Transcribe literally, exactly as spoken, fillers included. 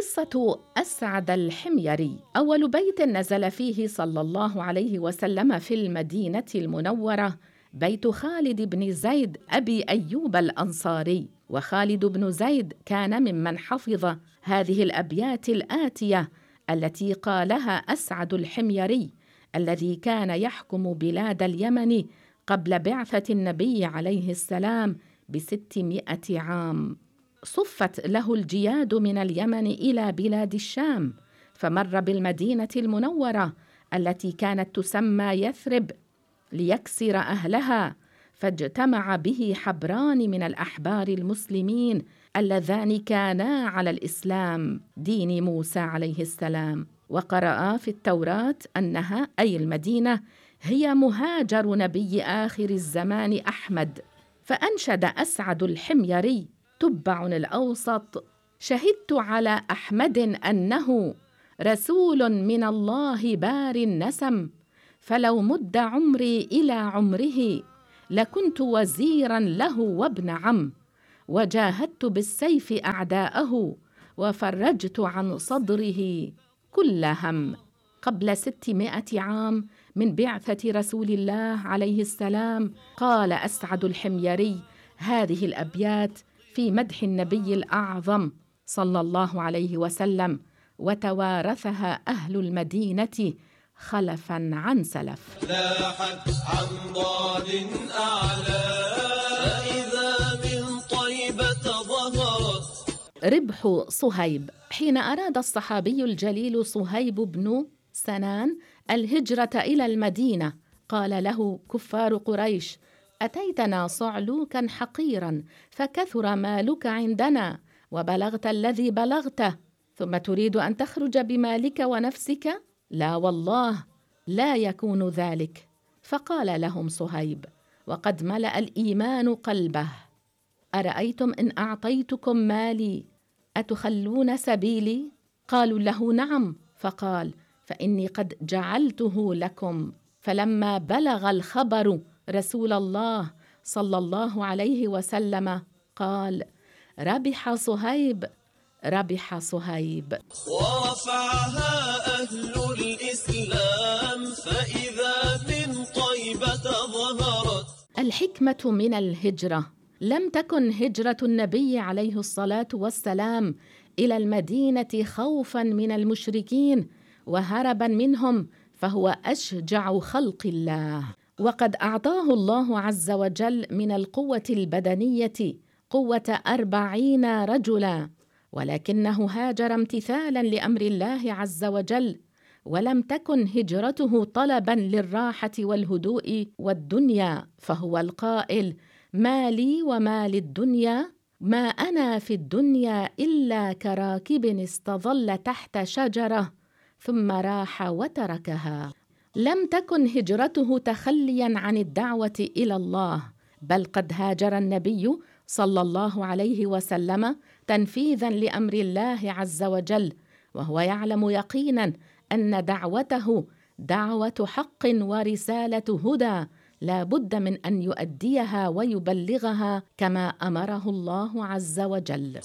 قصة أسعد الحميري. أول بيت نزل فيه صلى الله عليه وسلم في المدينة المنورة بيت خالد بن زيد أبي أيوب الأنصاري. وخالد بن زيد كان ممن حفظ هذه الأبيات الآتية التي قالها أسعد الحميري الذي كان يحكم بلاد اليمن قبل بعثة النبي عليه السلام بستمائة عام. صفت له الجياد من اليمن إلى بلاد الشام، فمر بالمدينة المنورة التي كانت تسمى يثرب ليكسر أهلها، فاجتمع به حبران من الأحبار المسلمين اللذان كانا على الإسلام دين موسى عليه السلام، وقرأ في التوراة أنها أي المدينة هي مهاجر نبي آخر الزمان أحمد. فأنشد أسعد الحميري تبع الأوسط: شهدت على أحمد أنه رسول من الله بار النسم، فلو مد عمري إلى عمره لكنت وزيرا له وابن عم، وجاهدت بالسيف أعداءه وفرجت عن صدره كل هم. قبل ستمائة عام من بعثة رسول الله عليه السلام قال أسعد الحميري هذه الأبيات في مدح النبي الأعظم صلى الله عليه وسلم، وتوارثها أهل المدينة خلفا عن سلف. لاحت عن ضاد أعلى فإذا من طيبة ظهرت. ربح صهيب. حين أراد الصحابي الجليل صهيب بن سنان الهجرة إلى المدينة قال له كفار قريش: أتيتنا صعلوكا حقيرا فكثر مالك عندنا وبلغت الذي بلغته، ثم تريد أن تخرج بمالك ونفسك؟ لا والله لا يكون ذلك. فقال لهم صهيب وقد ملأ الإيمان قلبه: أرأيتم إن أعطيتكم مالي أتخلون سبيلي؟ قالوا له نعم. فقال: فإني قد جعلته لكم. فلما بلغ الخبر رسول الله صلى الله عليه وسلم قال: ربح صهيب ربح صهيب. ورفعها أهل الإسلام فإذا من طيبة ظهرت. الحكمة من الهجرة. لم تكن هجرة النبي عليه الصلاة والسلام إلى المدينة خوفا من المشركين وهربا منهم، فهو أشجع خلق الله، وقد أعطاه الله عز وجل من القوة البدنية قوة أربعين رجلا، ولكنه هاجر امتثالا لأمر الله عز وجل، ولم تكن هجرته طلبا للراحة والهدوء والدنيا، فهو القائل: ما لي وما للدنيا، ما أنا في الدنيا إلا كراكب استظل تحت شجرة ثم راح وتركها. لم تكن هجرته تخليا عن الدعوة إلى الله، بل قد هاجر النبي صلى الله عليه وسلم تنفيذا لأمر الله عز وجل، وهو يعلم يقينا أن دعوته دعوة حق ورسالة هدى لا بد من أن يؤديها ويبلغها كما أمره الله عز وجل.